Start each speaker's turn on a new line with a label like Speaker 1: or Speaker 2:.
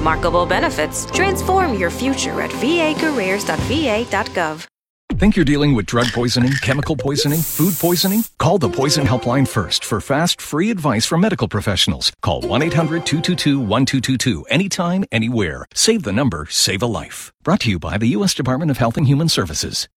Speaker 1: remarkable benefits. Transform your future at vacareers.va.gov.
Speaker 2: Think you're dealing with drug poisoning, chemical poisoning, food poisoning? Call the Poison Helpline first for fast, free advice from medical professionals. Call 1-800-222-1222 anytime, anywhere. Save the number, save a life. Brought to you by the U.S. Department of Health and Human Services.